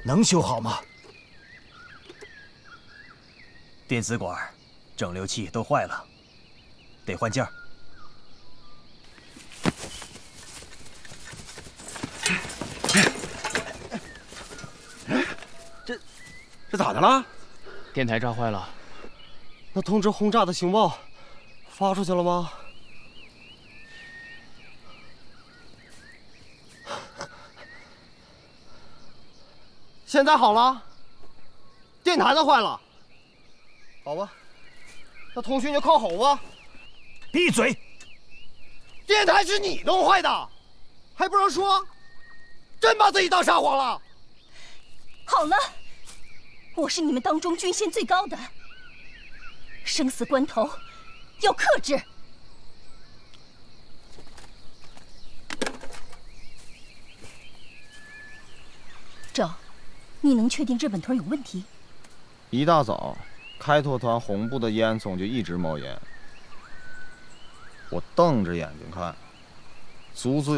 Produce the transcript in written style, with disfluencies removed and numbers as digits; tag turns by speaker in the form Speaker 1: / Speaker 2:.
Speaker 1: 能修好吗？
Speaker 2: 电子管、整流器都坏了，得换件儿。
Speaker 3: 这咋的了？
Speaker 4: 电台炸坏了。
Speaker 5: 那通知轰炸的情报发出去了吗？现在好了，电台子坏了。好吧，那通讯就靠吼吧。
Speaker 1: 闭嘴！
Speaker 5: 电台是你弄坏的，还不让说？真把自己当沙皇了？
Speaker 6: 好了，我是你们当中军衔最高的，生死关头要克制。赵，你能确定日本屯有问题？
Speaker 7: 一大早，开拓团红布的烟囱就一直冒烟，我瞪着眼睛看，足足